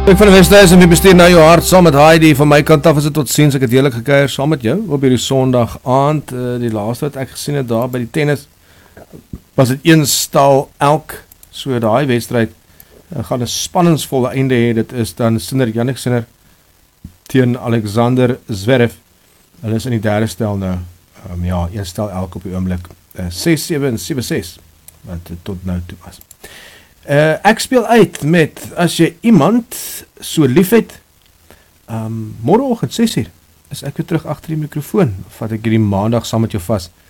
Ek van die Westhuis en wie bestuur na jou hart saam met Heidi. Van my kant af is dit tot ziens. Ek het heerlik gekuier saam met jou op hierdie Sondag aand. Die laaste wat ek gesien het daar by die tennis was dit 1 stal elk. So daai wedstryd gaan 'n spanningsvolle einde hê. Dit is dan Jannik Sinner teen Alexander Zverev. Hulle is in die derde stel nou. 1 stel elk op die oomblik. 6-7 en 7-6 wat tot nou toe was. Ek speel uit met, as jy iemand so lief het, morgenoggend 6uur, is ek weer terug agter die mikrofoon, vat ek hierdie maandag saam met jou vas,